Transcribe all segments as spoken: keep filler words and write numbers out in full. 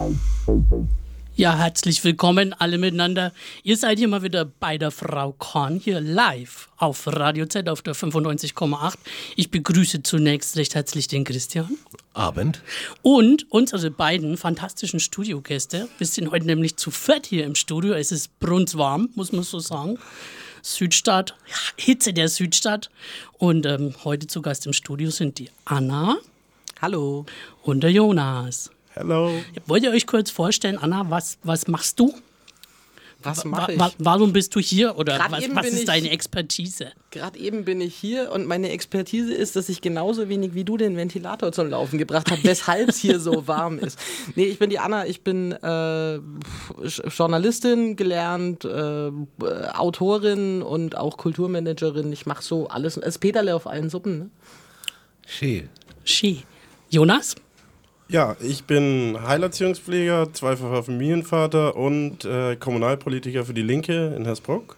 Ja, herzlich willkommen alle miteinander. Ihr seid hier mal wieder bei der Frau Korn, hier live auf Radio Z auf der fünfundneunzig Komma acht. Ich begrüße zunächst recht herzlich den Christian. Abend. Und unsere beiden fantastischen Studiogäste. Wir sind heute nämlich zu viert hier im Studio. Es ist brunzwarm, muss man so sagen. Südstadt, Hitze der Südstadt. Und ähm, heute zu Gast im Studio sind die Anna. Hallo. Und der Jonas. Hallo. Wollt ihr euch kurz vorstellen, Anna, was, was machst du? Was mache ich? Wa- warum bist du hier oder Grad was, eben was bin ist ich- deine Expertise? Gerade eben bin ich hier und meine Expertise ist, dass ich genauso wenig wie du den Ventilator zum Laufen gebracht habe, weshalb es hier so warm ist. Nee, ich bin die Anna, ich bin äh, Journalistin gelernt, äh, Autorin und auch Kulturmanagerin. Ich mache so alles. Es Peterle auf allen Suppen, ne? Schön. Ski. Jonas? Ja, ich bin Heilerziehungspfleger, zweifacher Familienvater und äh, Kommunalpolitiker für die Linke in Hersbruck.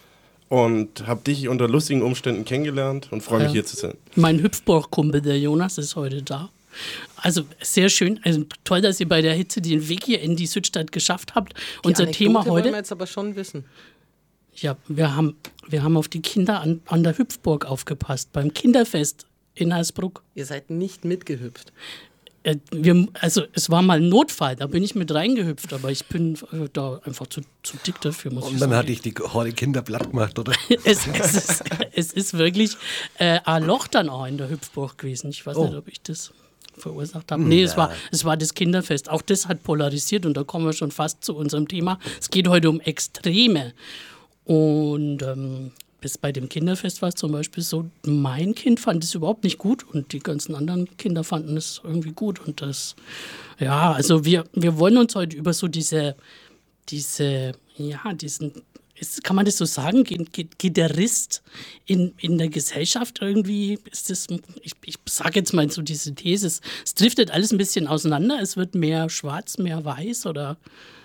Und habe dich unter lustigen Umständen kennengelernt und freue mich Ja. hier zu sein. Mein Hüpfburg-Kumpel, der Jonas, ist heute da. Also sehr schön, also toll, dass ihr bei der Hitze den Weg hier in die Südstadt geschafft habt. Die Unser Anekdote Thema wollen wir heute, jetzt aber schon wissen. ja, wir haben, wir haben auf die Kinder an, an der Hüpfburg aufgepasst, beim Kinderfest in Hersbruck. Ihr seid nicht mitgehüpft. Äh, Wir, also es war mal ein Notfall, da bin ich mit reingehüpft, aber ich bin äh, da einfach zu, zu dick dafür, muss ich Und sagen. dann hatte ich die Horde Kinder platt gemacht, oder? es, es, ist, es ist wirklich äh, ein Loch dann auch in der Hüpfburg gewesen. Ich weiß Oh. nicht, ob ich das verursacht habe. Nee, es war, es war das Kinderfest. Auch das hat polarisiert und da kommen wir schon fast zu unserem Thema. Es geht heute um Extreme. Und ähm, bis bei dem Kinderfest war es zum Beispiel so, mein Kind fand es überhaupt nicht gut und die ganzen anderen Kinder fanden es irgendwie gut. Und das, ja, also wir, wir wollen uns heute über so diese, diese, ja, diesen, ist, kann man das so sagen, geht, geht, geht der Riss in, in der Gesellschaft irgendwie, ist das, ich, ich sage jetzt mal so diese These, es, es driftet alles ein bisschen auseinander, es wird mehr schwarz, mehr weiß oder?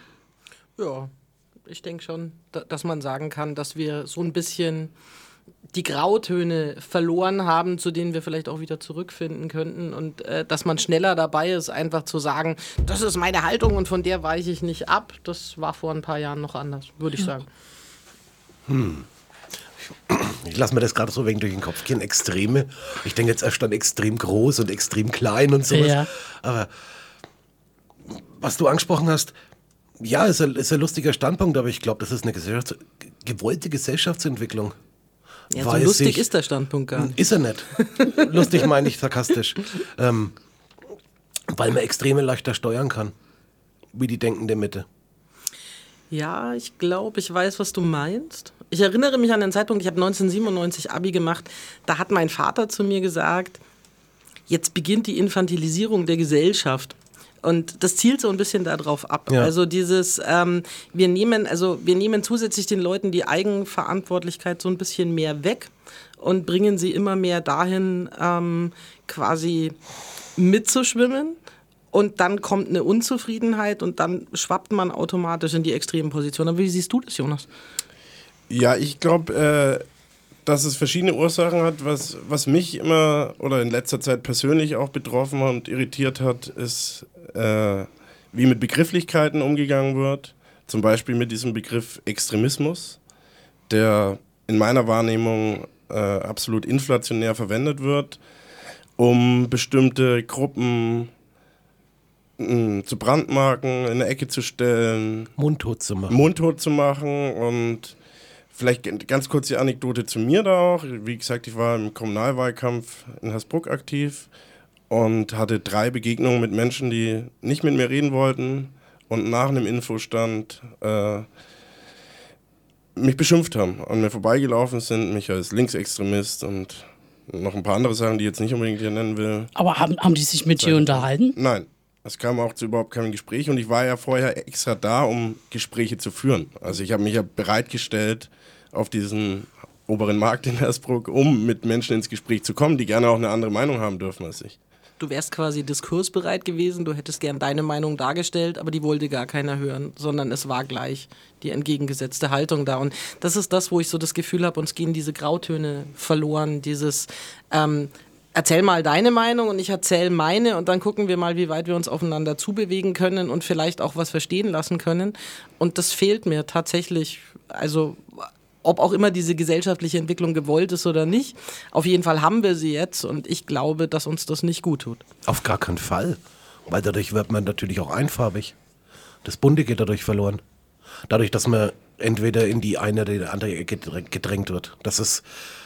Ja, ich denke schon, da, dass man sagen kann, dass wir so ein bisschen die Grautöne verloren haben, zu denen wir vielleicht auch wieder zurückfinden könnten und äh, dass man schneller dabei ist, einfach zu sagen, das ist meine Haltung und von der weiche ich nicht ab. Das war vor ein paar Jahren noch anders, würde ich sagen. Ich lasse mir das gerade so wegen durch den Kopf gehen. Extreme. Ich denke jetzt erst an extrem groß und extrem klein und sowas. Ja. Aber was du angesprochen hast, ja, ist ein, ist ein lustiger Standpunkt, aber ich glaube, das ist eine Gesellschafts- gewollte Gesellschaftsentwicklung. Ja, so Weil lustig sich- ist der Standpunkt gar nicht. Ist er nicht. Lustig meine ich sarkastisch. Ähm, weil man Extreme leichter steuern kann. Wie die denkende Mitte. Ja, ich glaube, ich weiß, was du meinst. Ich erinnere mich an den Zeitpunkt, ich habe neunzehnhundertsiebenundneunzig Abi gemacht, da hat mein Vater zu mir gesagt, jetzt beginnt die Infantilisierung der Gesellschaft. Und das zielt so ein bisschen darauf ab. Ja. Also dieses, ähm, wir nehmen, also wir nehmen zusätzlich den Leuten die Eigenverantwortlichkeit so ein bisschen mehr weg und bringen sie immer mehr dahin, ähm, quasi mitzuschwimmen. Und dann kommt eine Unzufriedenheit und dann schwappt man automatisch in die extremen Positionen. Aber wie siehst du das, Jonas? Ja, ich glaube, äh, dass es verschiedene Ursachen hat. Was, was mich immer oder in letzter Zeit persönlich auch betroffen und irritiert hat, ist, äh, wie mit Begrifflichkeiten umgegangen wird. Zum Beispiel mit diesem Begriff Extremismus, der in meiner Wahrnehmung äh, absolut inflationär verwendet wird, um bestimmte Gruppen mh, zu brandmarken, in eine Ecke zu stellen, Mundtot zu machen. mundtot zu machen. Und vielleicht g- ganz kurz die Anekdote zu mir da auch. Wie gesagt, ich war im Kommunalwahlkampf in Hersbruck aktiv und hatte drei Begegnungen mit Menschen, die nicht mit mir reden wollten und nach einem Infostand äh, mich beschimpft haben und mir vorbeigelaufen sind, mich als Linksextremist und noch ein paar andere Sachen, die ich jetzt nicht unbedingt hier nennen will. Aber haben, haben die sich mit dir unterhalten? Nein, es kam auch zu überhaupt keinem Gespräch und ich war ja vorher extra da, um Gespräche zu führen. Also ich habe mich ja bereitgestellt auf diesen oberen Markt in Hersbruck, um mit Menschen ins Gespräch zu kommen, die gerne auch eine andere Meinung haben dürfen als ich. Du wärst quasi diskursbereit gewesen, du hättest gern deine Meinung dargestellt, aber die wollte gar keiner hören, sondern es war gleich die entgegengesetzte Haltung da. Und das ist das, wo ich so das Gefühl habe, uns gehen diese Grautöne verloren, dieses, ähm, erzähl mal deine Meinung und ich erzähl meine und dann gucken wir mal, wie weit wir uns aufeinander zubewegen können und vielleicht auch was verstehen lassen können. Und das fehlt mir tatsächlich, also ob auch immer diese gesellschaftliche Entwicklung gewollt ist oder nicht. Auf jeden Fall haben wir sie jetzt und ich glaube, dass uns das nicht gut tut. Auf gar keinen Fall, weil dadurch wird man natürlich auch einfarbig. Das Bunte geht dadurch verloren. Dadurch, dass man entweder in die eine oder die andere Ecke gedrängt wird. Das ist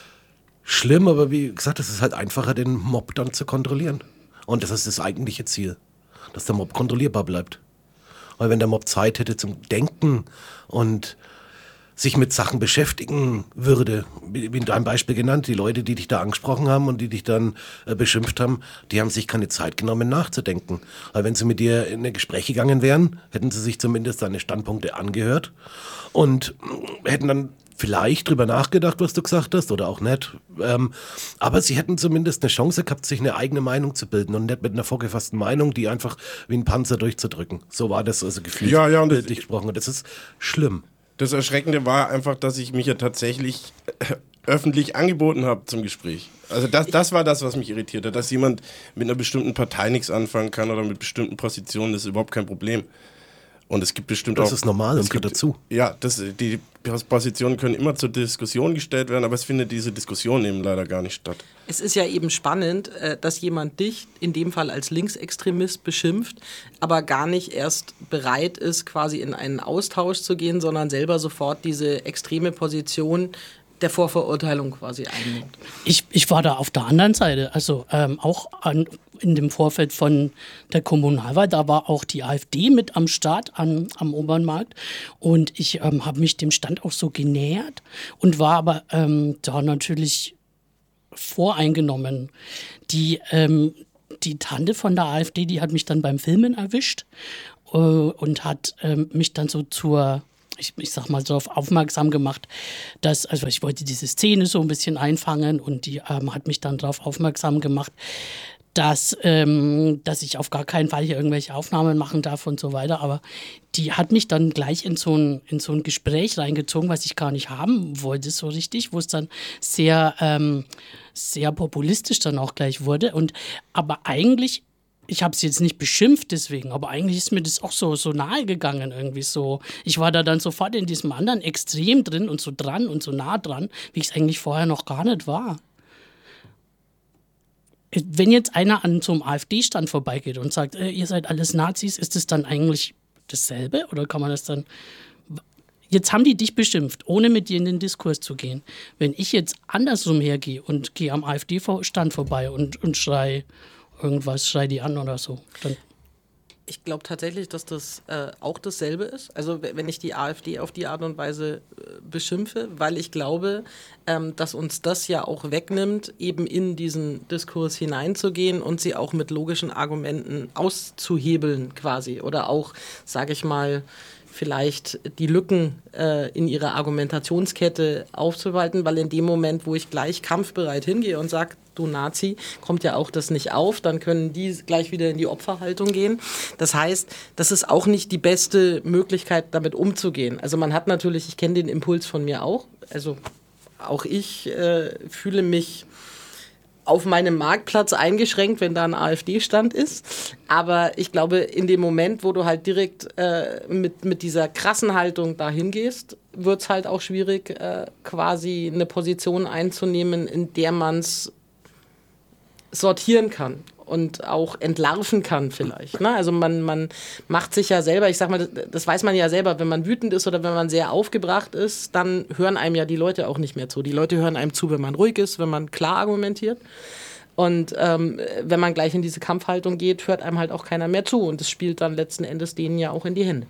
schlimm, aber wie gesagt, es ist halt einfacher, den Mob dann zu kontrollieren. Und das ist das eigentliche Ziel, dass der Mob kontrollierbar bleibt. Weil wenn der Mob Zeit hätte zum Denken und sich mit Sachen beschäftigen würde, wie in deinem Beispiel genannt, die Leute, die dich da angesprochen haben und die dich dann äh, beschimpft haben, die haben sich keine Zeit genommen nachzudenken. Weil wenn sie mit dir in ein Gespräch gegangen wären, hätten sie sich zumindest deine Standpunkte angehört und hätten dann vielleicht drüber nachgedacht, was du gesagt hast, oder auch nicht. Ähm, aber sie hätten zumindest eine Chance gehabt, sich eine eigene Meinung zu bilden und nicht mit einer vorgefassten Meinung, die einfach wie ein Panzer durchzudrücken. So war das also gefühlt, ja, ja, und bildlich gesprochen. Und das ist schlimm. Das Erschreckende war einfach, dass ich mich ja tatsächlich äh, öffentlich angeboten habe zum Gespräch. Also das, das war das, was mich irritiert hat, dass jemand mit einer bestimmten Partei nichts anfangen kann oder mit bestimmten Positionen, das ist überhaupt kein Problem. Und es gibt bestimmt das auch... Das ist normal, das gehört dazu. Ja, das, die Positionen können immer zur Diskussion gestellt werden, aber es findet diese Diskussion eben leider gar nicht statt. Es ist ja eben spannend, dass jemand dich in dem Fall als Linksextremist beschimpft, aber gar nicht erst bereit ist, quasi in einen Austausch zu gehen, sondern selber sofort diese extreme Position der Vorverurteilung quasi einnimmt. Ich, ich war da auf der anderen Seite, also ähm, auch an, in dem Vorfeld von der Kommunalwahl, da war auch die AfD mit am Start an, am Obernmarkt und ich ähm, habe mich dem Stand auch so genähert und war aber ähm, da natürlich voreingenommen. Die, ähm, die Tante von der AfD, die hat mich dann beim Filmen erwischt äh, und hat ähm, mich dann so zur Ich, ich sag mal, darauf aufmerksam gemacht, dass, also ich wollte diese Szene so ein bisschen einfangen und die ähm, hat mich dann darauf aufmerksam gemacht, dass, ähm, dass ich auf gar keinen Fall hier irgendwelche Aufnahmen machen darf und so weiter. Aber die hat mich dann gleich in so ein, in so ein Gespräch reingezogen, was ich gar nicht haben wollte so richtig, wo es dann sehr, ähm, sehr populistisch dann auch gleich wurde. Und aber eigentlich ich habe sie jetzt nicht beschimpft deswegen, aber eigentlich ist mir das auch so, so nahe gegangen irgendwie so. Ich war da dann sofort in diesem anderen Extrem drin und so dran und so nah dran, wie ich es eigentlich vorher noch gar nicht war. Wenn jetzt einer an so einem AfD-Stand vorbeigeht und sagt, äh, ihr seid alles Nazis, ist das dann eigentlich dasselbe? Oder kann man das dann... Jetzt haben die dich beschimpft, ohne mit dir in den Diskurs zu gehen. Wenn ich jetzt andersrum hergehe und gehe am AfD-Stand vorbei und, und schrei irgendwas, schrei die an oder so. Dann ich glaube tatsächlich, dass das äh, auch dasselbe ist. Also wenn ich die AfD auf die Art und Weise äh, beschimpfe, weil ich glaube, ähm, dass uns das ja auch wegnimmt, eben in diesen Diskurs hineinzugehen und sie auch mit logischen Argumenten auszuhebeln quasi. Oder auch, sage ich mal, vielleicht die Lücken äh, in ihrer Argumentationskette aufzuhalten, weil in dem Moment, wo ich gleich kampfbereit hingehe und sage, du Nazi, kommt ja auch das nicht auf, dann können die gleich wieder in die Opferhaltung gehen. Das heißt, das ist auch nicht die beste Möglichkeit, damit umzugehen. Also man hat natürlich, ich kenne den Impuls von mir auch, also auch ich äh, fühle mich auf meinem Marktplatz eingeschränkt, wenn da ein AfD-Stand ist. Aber ich glaube, in dem Moment, wo du halt direkt äh, mit, mit dieser krassen Haltung dahin gehst, wird es halt auch schwierig, äh, quasi eine Position einzunehmen, in der man es sortieren kann und auch entlarven kann vielleicht. Ne? Also man, man macht sich ja selber, ich sag mal, das, das weiß man ja selber, wenn man wütend ist oder wenn man sehr aufgebracht ist, dann hören einem ja die Leute auch nicht mehr zu. Die Leute hören einem zu, wenn man ruhig ist, wenn man klar argumentiert. Und ähm, wenn man gleich in diese Kampfhaltung geht, hört einem halt auch keiner mehr zu. Und das spielt dann letzten Endes denen ja auch in die Hände.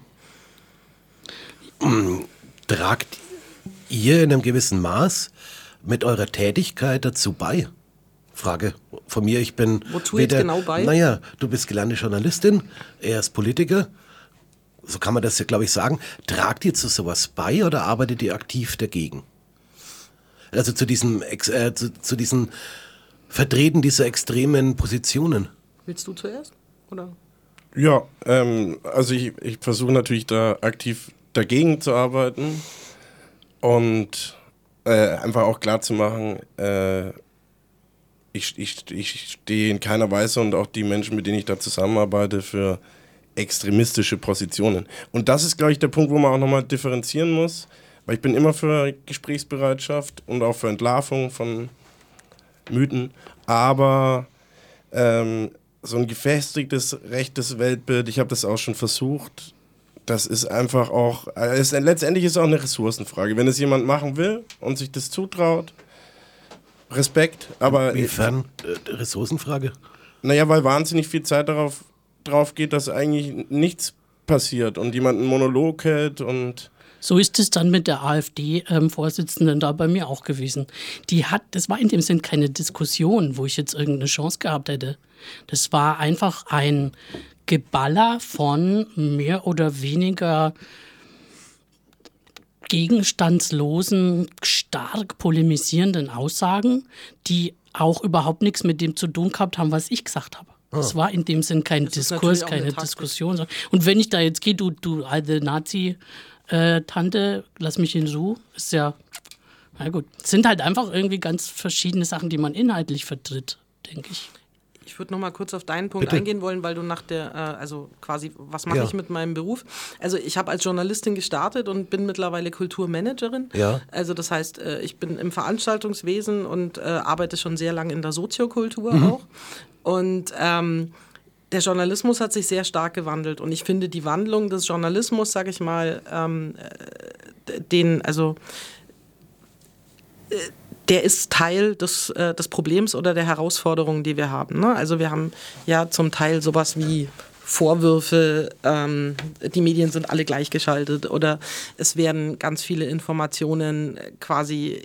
Tragt ihr in einem gewissen Maß mit eurer Tätigkeit dazu bei? Frage von mir, ich bin... Wozu weder, jetzt genau bei? Naja, du bist gelernte Journalistin, er ist Politiker, so kann man das ja, glaube ich, sagen. Tragt ihr zu sowas bei oder arbeitet ihr aktiv dagegen? Also zu diesem, äh, zu, zu diesen Vertreten dieser extremen Positionen. Willst du zuerst? Oder? Ja, ähm, also ich, ich versuche natürlich da aktiv dagegen zu arbeiten und äh, einfach auch klar zu machen, äh, ich, ich, ich stehe in keiner Weise und auch die Menschen, mit denen ich da zusammenarbeite, für extremistische Positionen. Und das ist, glaube ich, der Punkt, wo man auch nochmal differenzieren muss, weil ich bin immer für Gesprächsbereitschaft und auch für Entlarvung von Mythen, aber ähm, so ein gefestigtes rechtes Weltbild, ich habe das auch schon versucht, das ist einfach auch, es, letztendlich ist es auch eine Ressourcenfrage. Wenn es jemand machen will und sich das zutraut, Respekt, aber... Inwiefern äh, Ressourcenfrage? Naja, weil wahnsinnig viel Zeit darauf drauf geht, dass eigentlich nichts passiert und jemand einen Monolog hält und... So ist es dann mit der AfD-Vorsitzenden ähm, da bei mir auch gewesen. Die hat, das war in dem Sinn keine Diskussion, wo ich jetzt irgendeine Chance gehabt hätte. Das war einfach ein Geballer von mehr oder weniger gegenstandslosen, stark polemisierenden Aussagen, die auch überhaupt nichts mit dem zu tun gehabt haben, was ich gesagt habe. Es war in dem Sinn kein Diskurs, keine Diskussion. Und wenn ich da jetzt gehe, du, du alte Nazi-Tante, lass mich in Ruhe, ist ja, na gut. Es sind halt einfach irgendwie ganz verschiedene Sachen, die man inhaltlich vertritt, denke ich. Ich würde noch mal kurz auf deinen Punkt Bitte? eingehen wollen, weil du nach der, äh, also quasi, was mache Ja. ich mit meinem Beruf? Also ich habe als Journalistin gestartet und bin mittlerweile Kulturmanagerin. Ja. Also das heißt, äh, ich bin im Veranstaltungswesen und äh, arbeite schon sehr lange in der Soziokultur Mhm. auch. Und ähm, der Journalismus hat sich sehr stark gewandelt und ich finde die Wandlung des Journalismus, sage ich mal, ähm, äh, den, also äh, der ist Teil des, äh, des Problems oder der Herausforderungen, die wir haben. Ne? Also wir haben ja zum Teil sowas wie Vorwürfe, ähm, die Medien sind alle gleichgeschaltet oder es werden ganz viele Informationen quasi...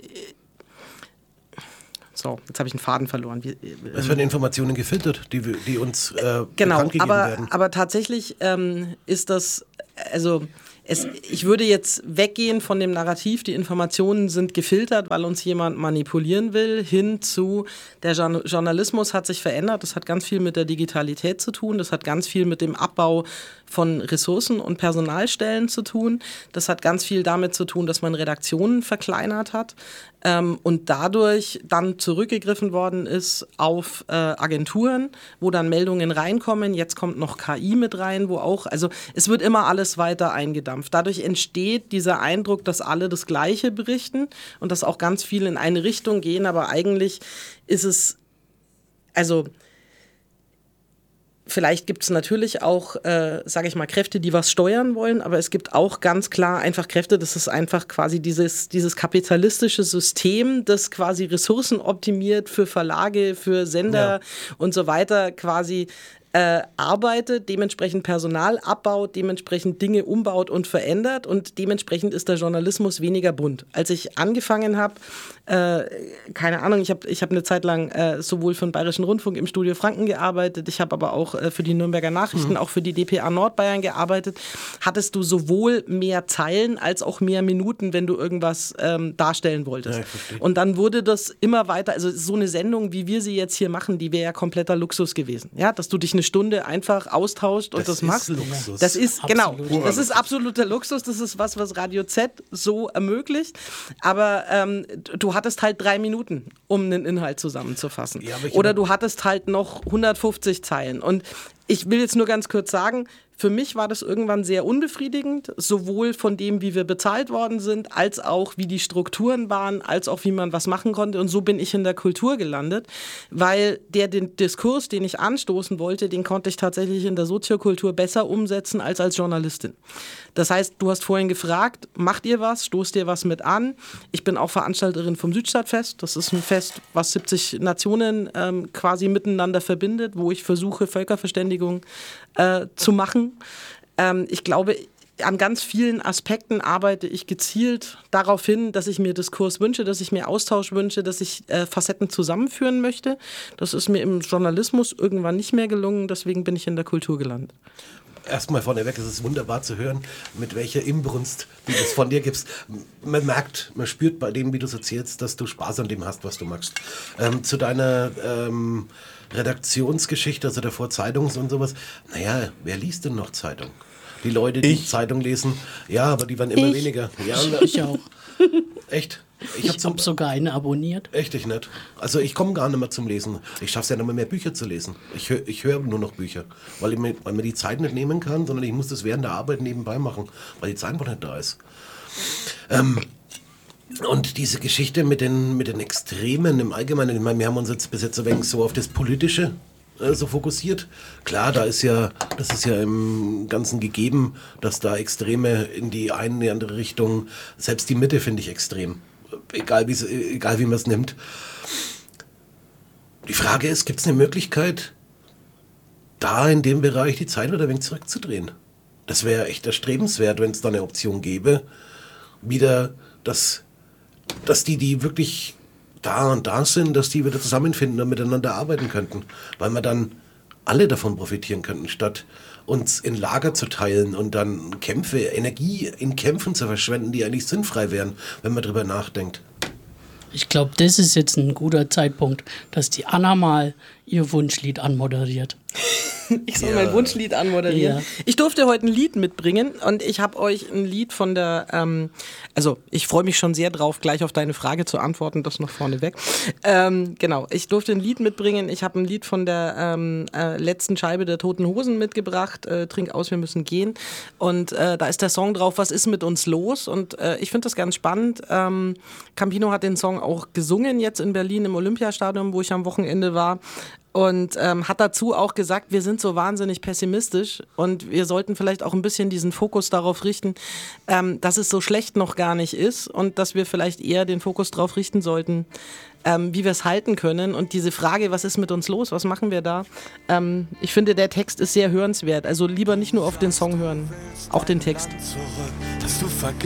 So, jetzt habe ich einen Faden verloren. Wie, Es werden Informationen gefiltert, die, wir- die uns äh, genau, bekannt gegeben aber, werden. aber tatsächlich ähm, ist das, also es, ich würde jetzt weggehen von dem Narrativ, die Informationen sind gefiltert, weil uns jemand manipulieren will, hin zu, der Journ- Journalismus hat sich verändert, das hat ganz viel mit der Digitalität zu tun, das hat ganz viel mit dem Abbau von Ressourcen und Personalstellen zu tun, das hat ganz viel damit zu tun, dass man Redaktionen verkleinert hat ähm, und dadurch dann zurückgegriffen worden ist auf äh, Agenturen, wo dann Meldungen reinkommen, jetzt kommt noch K I mit rein, wo auch, also es wird immer alles weiter eingedampft. Dadurch entsteht dieser Eindruck, dass alle das Gleiche berichten und dass auch ganz viele in eine Richtung gehen, aber eigentlich ist es, also vielleicht gibt es natürlich auch, äh, sage ich mal, Kräfte, die was steuern wollen, aber es gibt auch ganz klar einfach Kräfte, das ist einfach quasi dieses, dieses kapitalistische System, das quasi Ressourcen optimiert für Verlage, für Sender Ja. und so weiter quasi äh, arbeitet, dementsprechend Personal abbaut, dementsprechend Dinge umbaut und verändert und dementsprechend ist der Journalismus weniger bunt. Als ich angefangen habe, äh, keine Ahnung, ich habe ich hab eine Zeit lang äh, sowohl für den Bayerischen Rundfunk im Studio Franken gearbeitet, ich habe aber auch äh, für die Nürnberger Nachrichten, mhm. auch für die D P A Nordbayern gearbeitet, hattest du sowohl mehr Zeilen als auch mehr Minuten, wenn du irgendwas ähm, darstellen wolltest. Ja, ich verstehe. Und dann wurde das immer weiter, also so eine Sendung, wie wir sie jetzt hier machen, die wäre ja kompletter Luxus gewesen. Ja, dass du dich eine Stunde einfach austauscht und das, Das das machst. ist Luxus. Das ist, genau, Absolut. das ist absoluter Luxus, das ist was, was Radio Z so ermöglicht. Aber ähm, du hattest halt drei Minuten, um einen Inhalt zusammenzufassen. Ja, aber ich Oder hab- du hattest halt noch hundertfünfzig Zeilen. Und ich will jetzt nur ganz kurz sagen, für mich war das irgendwann sehr unbefriedigend, sowohl von dem, wie wir bezahlt worden sind, als auch wie die Strukturen waren, als auch wie man was machen konnte. Und so bin ich in der Kultur gelandet, weil der den Diskurs, den ich anstoßen wollte, den konnte ich tatsächlich in der Soziokultur besser umsetzen als als Journalistin. Das heißt, du hast vorhin gefragt, macht ihr was, stoßt ihr was mit an? Ich bin auch Veranstalterin vom Südstadtfest. Das ist ein Fest, was siebzig Nationen ähm, quasi miteinander verbindet, wo ich versuche, Völkerverständigung äh, zu machen. Ähm, ich glaube, an ganz vielen Aspekten arbeite ich gezielt darauf hin, dass ich mir Diskurs wünsche, dass ich mir Austausch wünsche, dass ich äh, Facetten zusammenführen möchte. Das ist mir im Journalismus irgendwann nicht mehr gelungen, deswegen bin ich in der Kultur gelandet. Erstmal vorneweg, es ist wunderbar zu hören, mit welcher Inbrunst du das von dir gibst. Man merkt, man spürt bei dem, wie du es erzählst, dass du Spaß an dem hast, was du machst. Ähm, zu deiner ähm, Redaktionsgeschichte, also davor Zeitungs und sowas, naja, wer liest denn noch Zeitung? Die Leute, die Ich. Zeitung lesen, ja, aber die werden immer Ich. weniger. Ja, Ich auch. Echt? Ich, ich habe sogar eine abonniert. Echt, ich nicht. Also ich komme gar nicht mehr zum Lesen. Ich schaffe es ja nicht mehr, mehr Bücher zu lesen. Ich höre ich hör nur noch Bücher, weil ich mir, weil mir die Zeit nicht nehmen kann, sondern ich muss das während der Arbeit nebenbei machen, weil die Zeit einfach nicht da ist. Ähm, und diese Geschichte mit den, mit den Extremen im Allgemeinen, ich meine, wir haben uns jetzt bis jetzt ein wenig so auf das Politische äh, so fokussiert. Klar, da ist ja, das ist ja im Ganzen gegeben, dass da Extreme in die eine, in die andere Richtung, selbst die Mitte finde ich extrem. Egal, egal wie man es nimmt. Die Frage ist, gibt es eine Möglichkeit, da in dem Bereich die Zeit wieder ein wenig zurückzudrehen? Das wäre echt erstrebenswert, wenn es da eine Option gäbe, wieder, dass, dass die, die wirklich da und da sind, dass die wieder zusammenfinden und miteinander arbeiten könnten, weil wir dann alle davon profitieren könnten, statt uns in Lager zu teilen und dann Kämpfe, Energie in Kämpfen zu verschwenden, die eigentlich sinnfrei wären, wenn man drüber nachdenkt. Ich glaube, das ist jetzt ein guter Zeitpunkt, dass die Anna mal ihr Wunschlied anmoderiert. Ich soll Ja. mein Wunschlied anmoderieren. Ja. Ich durfte heute ein Lied mitbringen und ich habe euch ein Lied von der, ähm, also ich freue mich schon sehr drauf, gleich auf deine Frage zu antworten, das noch vorneweg. Ähm, genau, ich durfte ein Lied mitbringen. Ich habe ein Lied von der ähm, äh, letzten Scheibe der Toten Hosen mitgebracht, äh, Trink aus, wir müssen gehen. Und äh, da ist der Song drauf, was ist mit uns los? Und äh, ich finde das ganz spannend. Ähm, Campino hat den Song auch gesungen jetzt in Berlin im Olympiastadion, wo ich am Wochenende war. Und ähm, hat dazu auch gesagt, wir sind so wahnsinnig pessimistisch und wir sollten vielleicht auch ein bisschen diesen Fokus darauf richten, ähm, dass es so schlecht noch gar nicht ist und dass wir vielleicht eher den Fokus darauf richten sollten, ähm, wie wir es halten können. Und diese Frage, was ist mit uns los, was machen wir da? Ähm, ich finde, der Text ist sehr hörenswert. Also lieber nicht nur auf den Song hören, auch den Text. Dass du